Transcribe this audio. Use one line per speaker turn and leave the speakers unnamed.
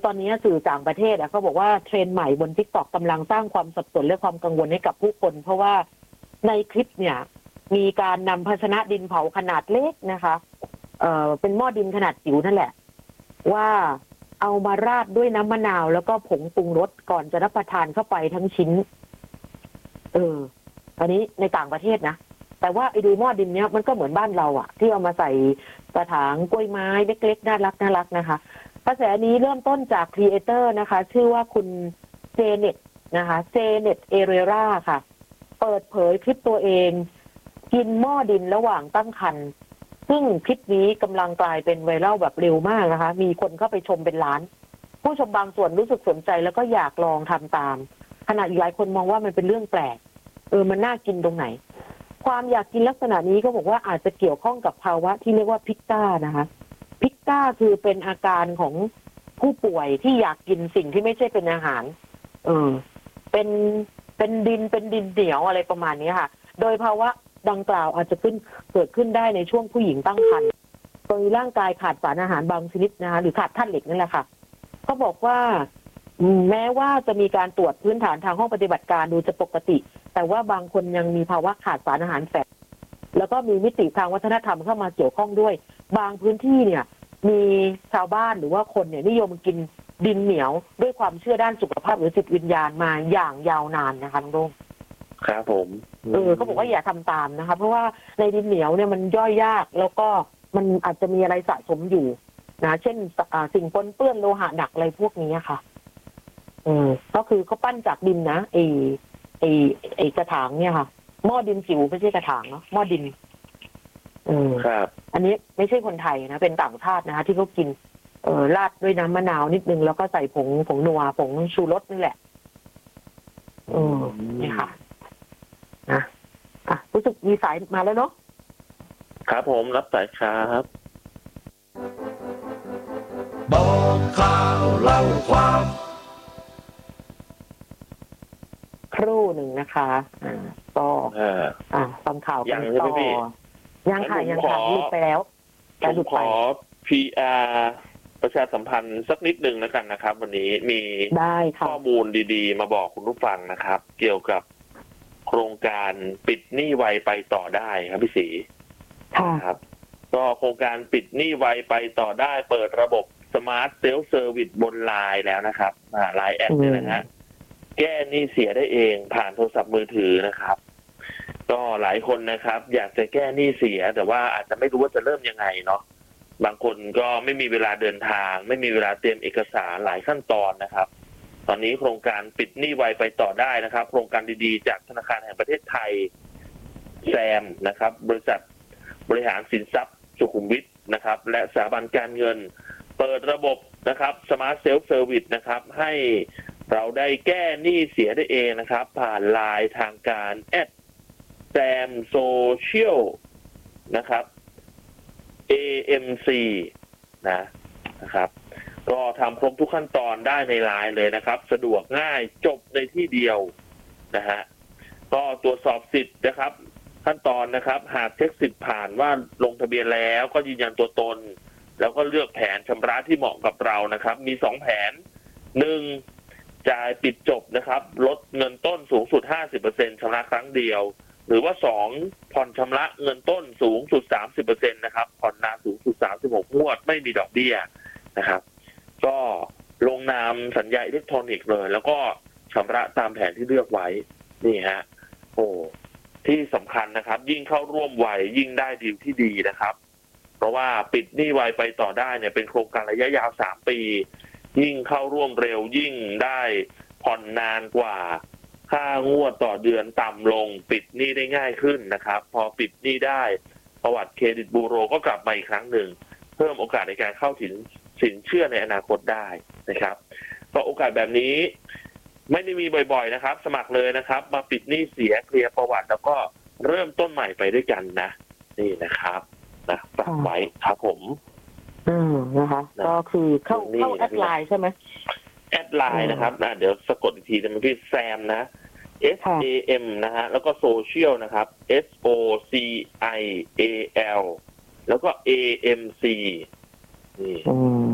ตอนนี้สื่อต่างประเทศเขาบอกว่าเทรนด์ใหม่บน TikTok กำลังสร้างความสับสนและความกังวลให้กับผู้คนเพราะว่าในคลิปเนี่ยมีการนำภาชนะดินเผาขนาดเล็กนะคะเป็นหม้อดินขนาดจิ๋วนั่นแหละว่าเอามาราดด้วยน้ำมะนาวแล้วก็ผงปรุงรสก่อนจะรับประทานเข้าไปทั้งชิ้นอันนี้ในต่างประเทศนะแต่ว่าไอ้ดูหม้อดินเนี้ยมันก็เหมือนบ้านเราอะที่เอามาใส่กระถางกล้วยไม้เล็กๆน่ารักน่ารักนะคะกระแสนี้เริ่มต้นจากครีเอเตอร์นะคะชื่อว่าคุณเจเน็ตนะคะเจเน็ตเอเรราค่ะเปิดเผยคลิปตัวเองกินหม้อดินระหว่างตั้งครรภ์ซึ่งคลิปนี้กำลังกลายเป็นไวรัลแบบเร็วมากนะคะมีคนเข้าไปชมเป็นล้านผู้ชมบางส่วนรู้สึกสนใจแล้วก็อยากลองทำตามขณะอีกหลายคนมองว่ามันเป็นเรื่องแปลกมันน่ากินตรงไหนความอยากกินลักษณะนี้ก็บอกว่าอาจจะเกี่ยวข้องกับภาวะที่เรียกว่าพิกก้านะคะพิกก้าคือเป็นอาการของผู้ป่วยที่อยากกินสิ่งที่ไม่ใช่เป็นอาหารเป็นดินเหนียวอะไรประมาณนี้ค่ะโดยภาวะดังกล่าวอาจจะเกิดขึ้นได้ในช่วงผู้หญิงตั้งครรภ์โดยร่างกายขาดสารอาหารบางชนิดนะคะหรือขาดธาตุเหล็กนั่นแหละค่ะเขาบอกว่าแม้ว่าจะมีการตรวจพื้นฐานทางห้องปฏิบัติการดูจะปกติแต่ว่าบางคนยังมีภาวะขาดสารอาหารแฝงแล้วก็มีมิติทางวัฒนธรรมเข้ามาเกี่ยวข้องด้วยบางพื้นที่เนี่ยมีชาวบ้านหรือว่าคนเนี่ยนิยมกินดินเหนียวด้วยความเชื่อด้านสุขภาพหรือจิตวิญญาณมาอย่างยาวนานนะคะน้องโด่ง
ครับผม
เขาบอกว่าอย่าทำตามนะคะเพราะว่าในดินเหนียวเนี่ยมันย่อยยากแล้วก็มันอาจจะมีอะไรสะสมอยู่นะเช่นสิ่งปนเปื้อนโลหะหนักอะไรพวกนี้ค่ะก็คือเขาปั้นจากดินนะไอกระถางเนี่ยค่ะหม้อดินจิ๋วไม่ใช่กระถางเนาะหม้อดิน
ครับ
อันนี้ไม่ใช่คนไทยนะเป็นต่างชาตินะคะที่เขากินราดด้วยน้ำมะนาวนิดนึงแล้วก็ใส่ผงนัวผงชูรสนี่แหละนี่ค่ะนะรู้สึกมีสายมาแล้วเนาะ
ครับผมรับสายครับ
บอกข่าวเล่าความ
ครู่หนึ่งนะคะก็ฟังข่าวกันต่อยังค่ะหลุดไปแล้ว
ผมขอ PR ประชาสัมพันธ์สักนิดหนึ่งแล้วกันนะครับวันนี้มีข้อมูลดีๆมาบอกคุณผู้ฟังนะครับเกี่ยวกับโครงการปิดหนี้ไวไปต่อได้ครับพี่ศรีครับก็โครงการปิดหนี้ไวไปต่อได้เปิดระบบสมาร์ทเซลฟ์เซอร์วิสบนไลน์แล้วนะครับไลน์แอดเนี่ยนะฮะแก้หนี้เสียได้เองผ่านโทรศัพท์มือถือนะครับก็หลายคนนะครับอยากจะแก้หนี้เสียแต่ว่าอาจจะไม่รู้ว่าจะเริ่มยังไงเนาะบางคนก็ไม่มีเวลาเดินทางไม่มีเวลาเตรียมเอกสารหลายขั้นตอนนะครับตอนนี้โครงการปิดหนี้ไวไปต่อได้นะครับโครงการดีๆจากธนาคารแห่งประเทศไทยแซมนะครับบริษัทบริหารสินทรัพย์สุขุมวิทนะครับและสถาบันการเงินเปิดระบบนะครับสมาร์ทเซลฟ์เซอร์วิสนะครับให้เราได้แก้หนี้เสียได้เองนะครับผ่านไลน์ทางการแซมโซเชียลนะครับ AMC นะครับก็ทำครบทุกขั้นตอนได้ในไลน์เลยนะครับสะดวกง่ายจบในที่เดียวนะฮะก็ตรวจสอบสิทธิ์นะครับขั้นตอนนะครับหากเช็คสิทธิ์ผ่านว่าลงทะเบียนแล้วก็ยืนยันตัวตนแล้วก็เลือกแผนชำระที่เหมาะกับเรานะครับมี2แผน1จ่ายปิดจบนะครับลดเงินต้นสูงสุด 50% ชำระครั้งเดียวหรือว่า2ผ่อนชำระเงินต้นสูงสุด 30% นะครับผ่อนนานสูงสุด36งวดไม่มีดอกเบี้ยนะครับก็ลงนามสัญญาอิเล็กทรอนิกส์เลยแล้วก็ชำระตามแผนที่เลือกไว้นี่ฮะที่สำคัญนะครับยิ่งเข้าร่วมไวยิ่งได้ดีลที่ดีนะครับเพราะว่าปิดหนี้ไวไปต่อได้เนี่ยเป็นโครงการระยะยาว3ปียิ่งเข้าร่วมเร็วยิ่งได้ผ่อนนานกว่าค่างวดต่อเดือนต่ำลงปิดหนี้ได้ง่ายขึ้นนะครับพอปิดหนี้ได้ประวัติเครดิตบูโรก็กลับมาอีกครั้งหนึ่งเพิ่มโอกาสในการเข้าถึงสินเชื่อในอนาคตได้นะครับก็โอกาสแบบนี้ไม่ได้มีบ่อยๆนะครับสมัครเลยนะครับมาปิดหนี้เสียเคลียร์ประวัติแล้วก็เริ่มต้นใหม่ไปด้วยกันนะนี่นะครับฝากไว้ครับผม
นะคะก็คือเข้าแอดไลน์ใช่ไหไหม
แอดไลน์นะครับเดี๋ยวสะกดอีกทีจะเป็นพี่แซมนะ SAM นะฮะแล้วก็โซเชียลนะครับ SOCIAL แล้วก็ AMC นี่